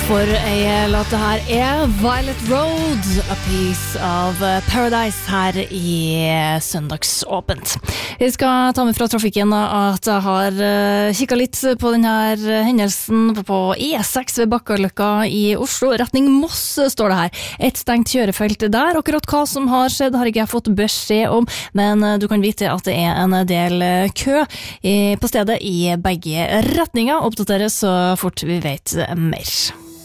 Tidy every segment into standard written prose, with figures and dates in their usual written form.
For ei låt det her Violet Road, A Piece of Paradise her i Søndagsåpent. Vi skal ta med fra trafikken at jeg har kikket litt på denne hendelsen på E6 ved Bakkaløkka i Oslo. Retning Moss står det her. Et stengt kjørefelt der. Akkurat hva som har skjedd har ikke jeg fått beskjed om, men du kan vite at det en del kø på stedet i begge retninger. Oppdateres så fort vi vet mer.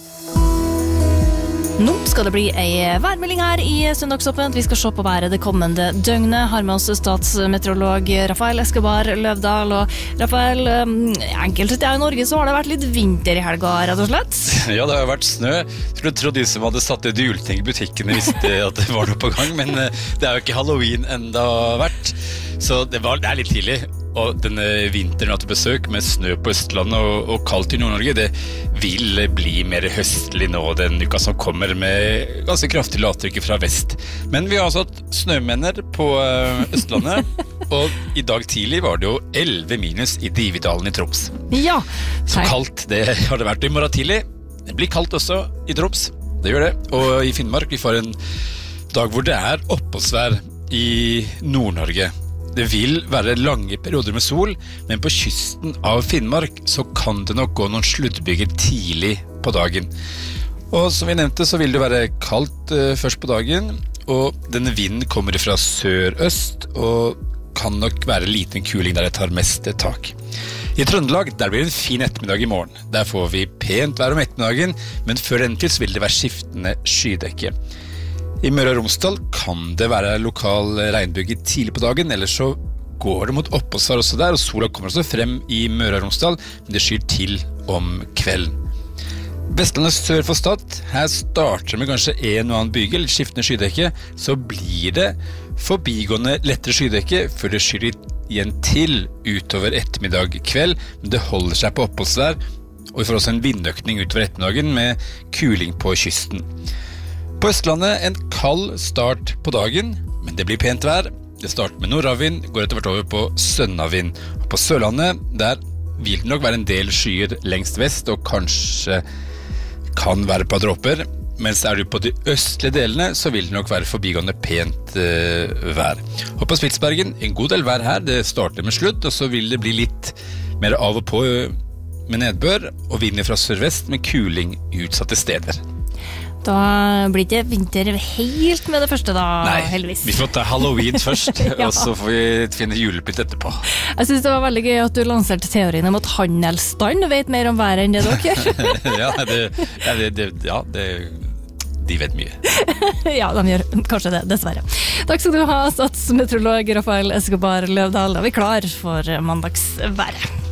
Nå skal det bli ei værmelding her i Søndagsåpent. Vi skal se på været det kommende døgnet. Har med oss statsmeteorolog Rafael Escobar Løvdahl. Og Rafael, enkelt sett i Norge så har det vært litt vinter i helga, rett og slett. Ja, det har vært snø. Skulle tro de som hadde satt ut juleting i butikkene visste at det var noe på gang, men det jo ikke Halloween enda vært. Så det er litt tidlig. Og denne vinteren har til besøk med snø på Østlandet og kaldt i Nord-Norge, det vil bli mer høstlig nå den uka som kommer med ganske kraftig lavtrykk fra vest. Men vi har altså hatt snømenner på Østlandet, og i dag tidlig var det jo 11 minus i Dividalen i Troms. Ja. Så kaldt det har det vært i morgen tidlig. Det blir kaldt også i Troms, det gjør det. Og i Finnmark vi får en dag hvor det oppholdsvær i Nord-Norge. Det vil være lange perioder med sol, men på kysten av Finnmark så kan det nok gå noen sluddbyger tidlig på dagen. Og som vi nevnte så vil det være kaldt først på dagen, og denne vinden kommer fra sør-øst og kan nok være liten kuling der det tar mest tak. I Trøndelag der blir det en fin ettermiddag i morgen. Der får vi pent vær om ettermiddagen, men før den tid så vil det være skiftende skydekke. I Møre og Romsdal kan det være lokal regnbyge tidlig på dagen, eller så går det mot oppholdsvær også der, og sola kommer også frem i Møre og Romsdal, men det skyr til om kvelden. Vestlandet sør for Stad, her starter det med kanskje en og annen byge, eller skiftende skydekke, så blir det forbigående lettere skydekke, før det skyr igjen til utover ettermiddag kveld, men det holder seg på oppholdsvær, og vi får også en vindøkning utover ettermiddagen med kuling på kysten. På Østlandet en kald start på dagen, men det blir pent vær. Det starter med nordavind, går etter hvert over på sønnavind. Og på Sørlandet, der vil det nok være en del skyer lengst vest, og kanskje kan være på dråper. Mens du på de østlige delene, så vil det nok være forbigående pent vær. Og på Spitsbergen, en god del vær her. Det starter med sludd, og så vil det bli litt mer av og på med nedbør, og vind fra sørvest med kuling utsatte steder. Da blir det vinter helt med det første da, heldigvis. Nei, vi får ta Halloween først, ja. Og så får vi finne julepynt etterpå. Jeg synes det var veldig gøy at du lanserte teorien om at handelsstand vet mer om været enn det dere Ja, de vet mye. Ja, de gjør kanskje det, dessverre. Takk skal du ha, statsmeteorolog Rafael Escobar Løvdahl. Da vi klar for mandagsværet.